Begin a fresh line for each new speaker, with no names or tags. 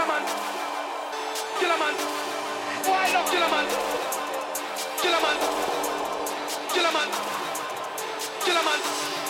man, kill a man. Why not kill a man? Kill a man, kill a man, kill a man.